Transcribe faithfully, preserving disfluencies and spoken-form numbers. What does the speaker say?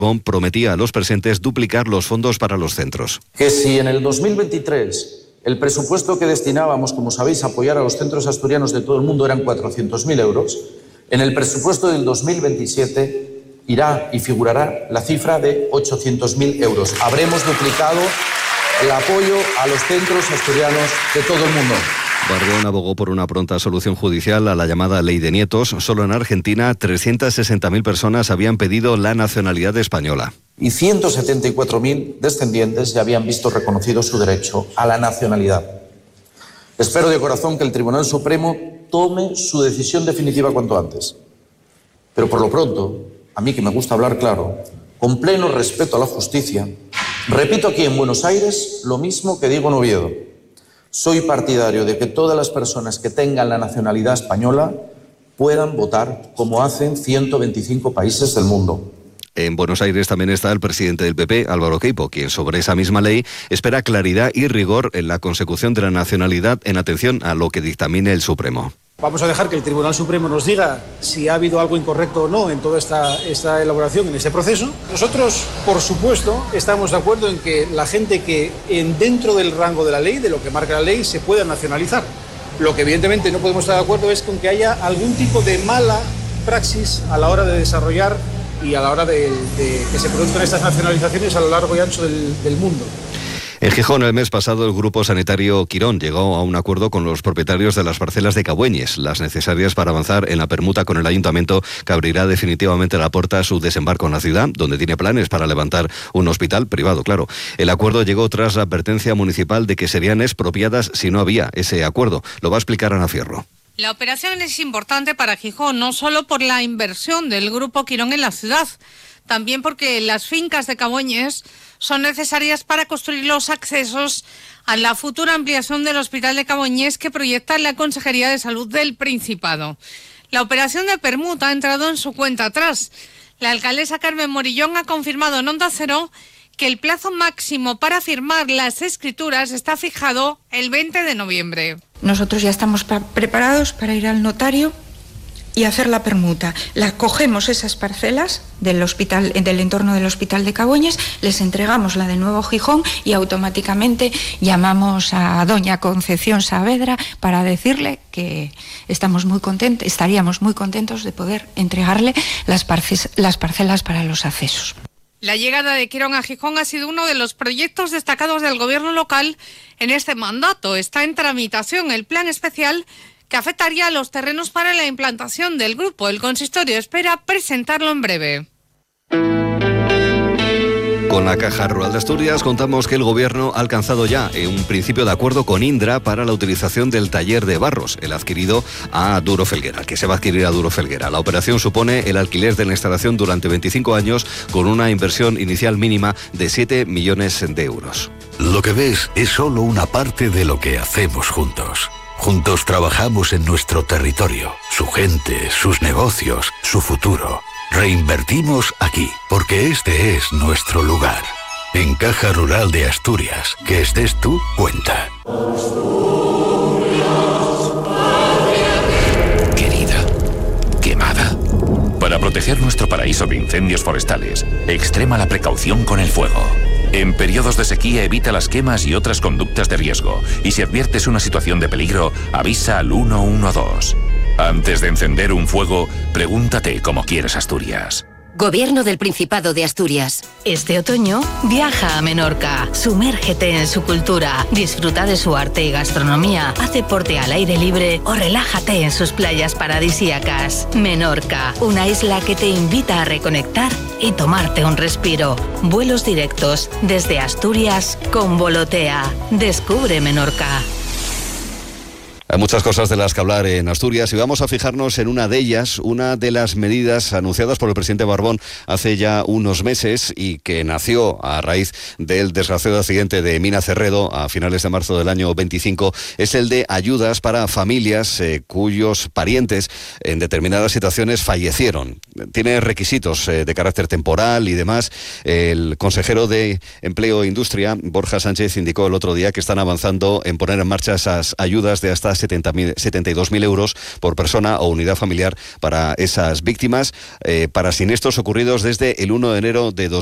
prometía a los presentes duplicar los fondos para los centros. Que si en el dos mil veintitrés el presupuesto que destinábamos, como sabéis, a apoyar a los centros asturianos de todo el mundo eran cuatrocientos mil euros, en el presupuesto del dos mil veintisiete irá y figurará la cifra de ochocientos mil euros. Habremos duplicado el apoyo a los centros asturianos de todo el mundo. Barbón abogó por una pronta solución judicial a la llamada Ley de Nietos. Solo en Argentina, trescientas sesenta mil personas habían pedido la nacionalidad española. Y ciento setenta y cuatro mil descendientes ya habían visto reconocido su derecho a la nacionalidad. Espero de corazón que el Tribunal Supremo tome su decisión definitiva cuanto antes. Pero por lo pronto, a mí que me gusta hablar claro, con pleno respeto a la justicia, repito aquí en Buenos Aires lo mismo que digo en Oviedo. Soy partidario de que todas las personas que tengan la nacionalidad española puedan votar como hacen ciento veinticinco países del mundo. En Buenos Aires también está el presidente del P P, Álvaro Queipo, quien sobre esa misma ley espera claridad y rigor en la consecución de la nacionalidad en atención a lo que dictamine el Supremo. Vamos a dejar que el Tribunal Supremo nos diga si ha habido algo incorrecto o no en toda esta, esta elaboración, en este proceso. Nosotros, por supuesto, estamos de acuerdo en que la gente que en, dentro del rango de la ley, de lo que marca la ley, se pueda nacionalizar. Lo que evidentemente no podemos estar de acuerdo es con que haya algún tipo de mala praxis a la hora de desarrollar y a la hora de, de que se produzcan estas nacionalizaciones a lo largo y ancho del, del mundo. En Gijón, el mes pasado, el Grupo Sanitario Quirón llegó a un acuerdo con los propietarios de las parcelas de Cabueñes, las necesarias para avanzar en la permuta con el ayuntamiento que abrirá definitivamente la puerta a su desembarco en la ciudad, donde tiene planes para levantar un hospital privado, claro. El acuerdo llegó tras la advertencia municipal de que serían expropiadas si no había ese acuerdo. Lo va a explicar Ana Fierro. La operación es importante para Gijón, no solo por la inversión del Grupo Quirón en la ciudad, también porque las fincas de Cabueñes son necesarias para construir los accesos a la futura ampliación del Hospital de Cabueñes que proyecta la Consejería de Salud del Principado. La operación de permuta ha entrado en su cuenta atrás. La alcaldesa Carmen Morillón ha confirmado en Onda Cero que el plazo máximo para firmar las escrituras está fijado el veinte de noviembre. Nosotros ya estamos pa- preparados para ir al notario y hacer la permuta. La cogemos esas parcelas del hospital, del entorno del Hospital de Cabueñes, les entregamos la de Nuevo Gijón y automáticamente llamamos a doña Concepción Saavedra para decirle que estamos muy contentos, estaríamos muy contentos de poder entregarle las, parce- las parcelas para los accesos. La llegada de Quirón a Gijón ha sido uno de los proyectos destacados del gobierno local en este mandato. Está en tramitación el plan especial que afectaría a los terrenos para la implantación del grupo. El consistorio espera presentarlo en breve. Con la Caja Rural de Asturias contamos que el Gobierno ha alcanzado ya un principio de acuerdo con Indra para la utilización del taller de barros, el adquirido a Duro Felguera, que se va a adquirir a Duro Felguera. La operación supone el alquiler de la instalación durante veinticinco años con una inversión inicial mínima de siete millones de euros. Lo que ves es solo una parte de lo que hacemos juntos. Juntos trabajamos en nuestro territorio, su gente, sus negocios, su futuro. Reinvertimos aquí, porque este es nuestro lugar. En Caja Rural de Asturias, que estés tú, cuenta. Querida, quemada. Para proteger nuestro paraíso de incendios forestales, extrema la precaución con el fuego. En periodos de sequía evita las quemas y otras conductas de riesgo. Y si adviertes una situación de peligro, avisa al uno uno dos. Antes de encender un fuego, pregúntate cómo quieres Asturias. Gobierno del Principado de Asturias. Este otoño, viaja a Menorca. Sumérgete en su cultura, disfruta de su arte y gastronomía, haz deporte al aire libre o relájate en sus playas paradisíacas. Menorca, una isla que te invita a reconectar y tomarte un respiro. Vuelos directos desde Asturias con Volotea. Descubre Menorca. Hay muchas cosas de las que hablar en Asturias y vamos a fijarnos en una de ellas, una de las medidas anunciadas por el presidente Barbón hace ya unos meses y que nació a raíz del desgraciado accidente de Mina Cerredo a finales de marzo del año veinticinco, es el de ayudas para familias eh, cuyos parientes en determinadas situaciones fallecieron. Tiene requisitos eh, de carácter temporal y demás. El consejero de Empleo e Industria, Borja Sánchez, indicó el otro día que están avanzando en poner en marcha esas ayudas de hasta setenta y dos mil euros por persona o unidad familiar para esas víctimas, eh, para siniestros ocurridos desde el uno de enero de dos mil